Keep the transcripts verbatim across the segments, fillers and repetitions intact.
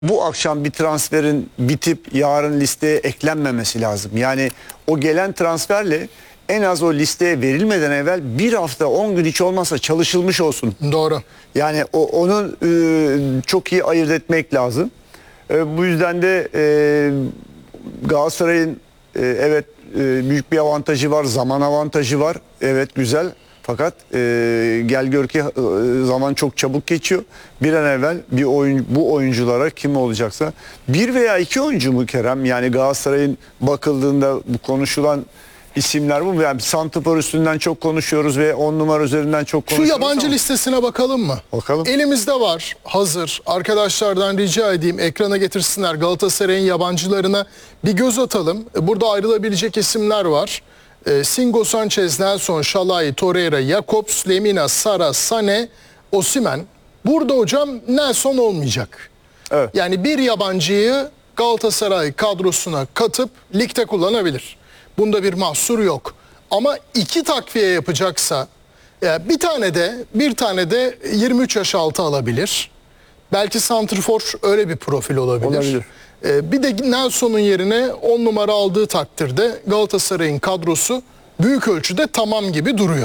bu akşam bir transferin bitip yarın listeye eklenmemesi lazım. Yani o gelen transferle en az o listeye verilmeden evvel bir hafta on gün hiç olmazsa çalışılmış olsun. Doğru. Yani o, onun e, çok iyi ayırt etmek lazım. E, bu yüzden de e, Galatasaray'ın e, evet e, büyük bir avantajı var, zaman avantajı var. Evet güzel. Fakat e, gel gör ki e, zaman çok çabuk geçiyor. Bir an evvel bir oyun, bu oyunculara kim olacaksa bir veya iki oyuncu mu Kerem? Yani Galatasaray'ın bakıldığında bu konuşulan isimler bu. Yani santrafor üstünden çok konuşuyoruz ve on numara üzerinden çok Şu konuşuyoruz. yabancı ama... listesine bakalım mı? Bakalım. Elimizde var, hazır. Arkadaşlardan rica edeyim ekrana getirsinler. Galatasaray'ın yabancılarına bir göz atalım. Burada ayrılabilecek isimler var. E, Singo, Sanchez, Nelson, Şalay, Torreira, Jakobs, Lemina, Sara, Sane, Osimhen. Burada hocam Nelson olmayacak. Evet. Yani bir yabancıyı Galatasaray kadrosuna katıp ligde kullanabilir. Bunda bir mahsur yok. Ama iki takviye yapacaksa yani bir tane de bir tane de yirmi üç yaş altı alabilir. Belki santrfor öyle bir profil olabilir. Olabilir. Ee, bir de Nelson'un yerine on numara aldığı takdirde Galatasaray'ın kadrosu büyük ölçüde tamam gibi duruyor.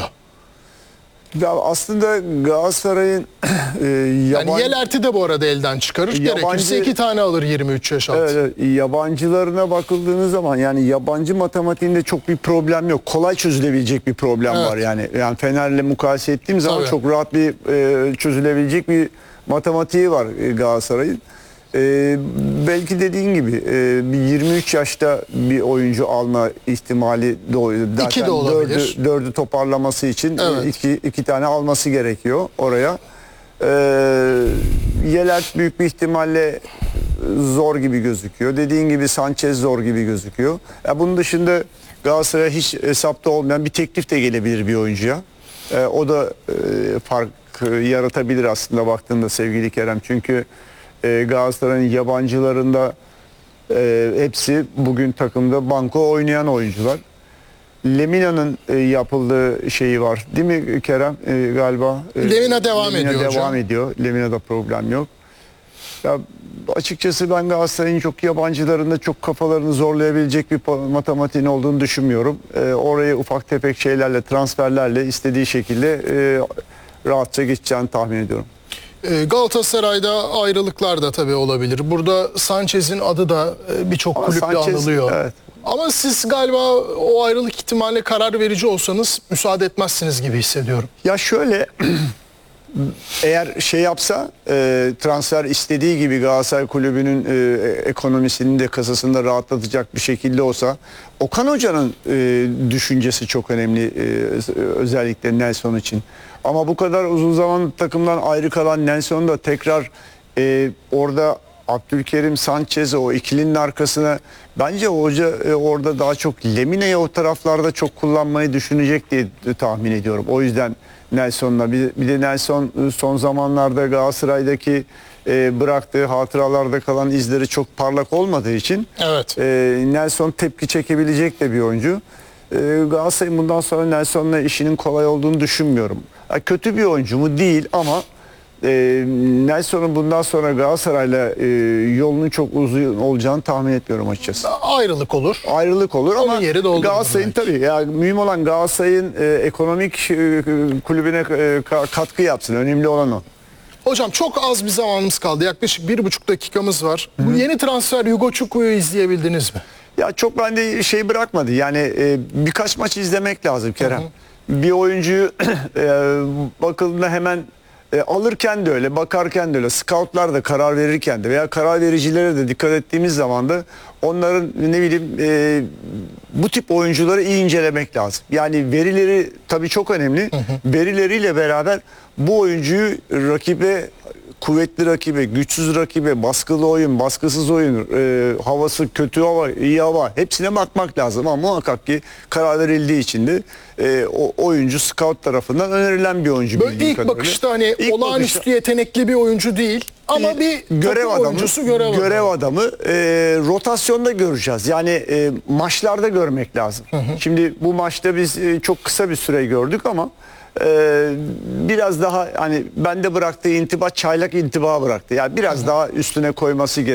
Ya aslında Galatasaray'ın e, yabancı... Yani Yelert'i de bu arada elden çıkarır. Yabancı- Gerekirse iki tane alır yirmi üç yaş altı. Evet, evet, yabancılarına bakıldığınız zaman yani yabancı matematiğinde çok bir problem yok. Kolay çözülebilecek bir problem Evet. var yani. Yani Fener'le mukayese ettiğim zaman Tabii. çok rahat bir e, çözülebilecek bir matematiği var e, Galatasaray'ın. E, belki dediğin gibi e, bir yirmi üç yaşta bir oyuncu alma ihtimali doğuyor. Zaten İki de olabilir. Dördü, dördü toparlaması için Evet. e, iki, iki tane alması gerekiyor oraya. E, Yelert büyük bir ihtimalle zor gibi gözüküyor. Dediğin gibi Sanchez zor gibi gözüküyor. Ya bunun dışında Galatasaray'a hiç hesapta olmayan bir teklif de gelebilir bir oyuncuya. E, o da e, fark e, yaratabilir aslında baktığında sevgili Kerem. Çünkü e, Galatasaray'ın yabancılarında e, hepsi bugün takımda banko oynayan oyuncular. Lemina'nın e, yapıldığı şeyi var. Değil mi Kerem? E, galiba. E, Lemina devam Lemina ediyor devam hocam. ediyor. Lemina'da problem yok. Ya açıkçası ben Galatasaray'ın çok yabancılarında çok kafalarını zorlayabilecek bir matematiğin olduğunu düşünmüyorum. E, oraya ufak tefek şeylerle, transferlerle istediği şekilde e, rahatça geçeceğini tahmin ediyorum. Ee, Galatasaray'da ayrılıklar da tabii olabilir. Burada Sanchez'in adı da e, birçok Ama kulüple Sanchez, anılıyor. evet. Ama siz galiba o ayrılık ihtimaline karar verici olsanız müsaade etmezsiniz gibi hissediyorum. Ya şöyle eğer şey yapsa e, transfer istediği gibi Galatasaray Kulübü'nün e, ekonomisinin de kasasında rahatlatacak bir şekilde olsa Okan Hoca'nın e, düşüncesi çok önemli e, özellikle Nelson için. Ama bu kadar uzun zaman takımdan ayrı kalan Nelson da tekrar e, orada Abdülkerim, Sanchez o ikilinin arkasına bence hoca e, orada daha çok Lemina'yı o taraflarda çok kullanmayı düşünecek diye tahmin ediyorum. O yüzden Nelson'la bir, bir de Nelson son zamanlarda Galatasaray'daki e, bıraktığı hatıralarda kalan izleri çok parlak olmadığı için Evet. e, Nelson tepki çekebilecek de bir oyuncu. E, Galatasaray'ın bundan sonra Nelson'la işinin kolay olduğunu düşünmüyorum. Ya, kötü bir oyuncu mu? Değil ama e, Nelson'un bundan sonra Galatasaray'la e, yolunun çok uzun olacağını tahmin etmiyorum açıkçası. Ayrılık olur. Ayrılık olur Onun ama yeri doldurulur Galatasaray'ın belki. tabii ya mühim olan Galatasaray'ın e, ekonomik e, kulübüne e, ka- katkı yapsın. Önemli olan o. Hocam çok az bir zamanımız kaldı. Yaklaşık bir buçuk dakikamız var. Bu yeni transfer Hugo Çuku'yu izleyebildiniz mi? Ya çok bende şey bırakmadı. Yani e, birkaç maç izlemek lazım Kerem. Bir oyuncuyu e, bakıldığında hemen e, alırken de öyle, bakarken de öyle, scoutlar da karar verirken de veya karar vericilere de dikkat ettiğimiz zaman da onların ne bileyim e, bu tip oyuncuları iyi incelemek lazım. Yani verileri tabii çok önemli. Verileriyle beraber bu oyuncuyu rakibe, kuvvetli rakibe, güçsüz rakibe, baskılı oyun, baskısız oyun, e, havası kötü hava, iyi hava hepsine bakmak lazım. Ama muhakkak ki karar verildiği için de e, o oyuncu scout tarafından önerilen bir oyuncu. Böyle bildiğim ilk kadarıyla. bakışta hani İlk olağanüstü bakışta- yetenekli bir oyuncu değil. Ama bir görev takım adamı, oyuncusu görev, görev adamı. adamı e, rotasyonda göreceğiz. Yani e, maçlarda görmek lazım. Şimdi bu maçta biz e, çok kısa bir süre gördük ama e, biraz daha hani bende bıraktığı intiba çaylak intiba bıraktı. Yani biraz daha üstüne koyması gerekiyor.